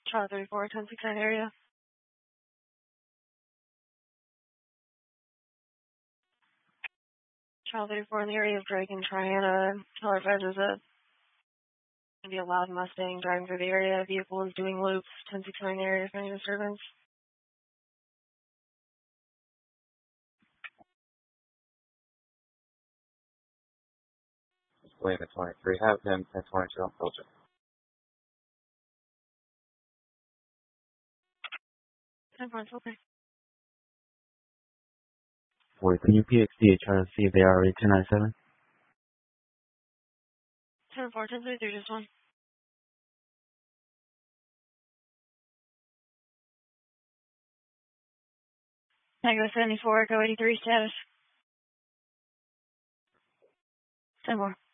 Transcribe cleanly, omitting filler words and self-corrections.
Charlie 34, 1069 area. Charlie 34 in the area of Drake and Triana. Caller advises that going to be a loud Mustang driving through the area. Vehicle is doing loops. 1069 area for any disturbance. William at 23. Have him at 22 on filter. Okay. With the new PXD, try to see if they are already 1097. 10-4, 1033, just one. Tango 74, Echo 83, status. 10-4.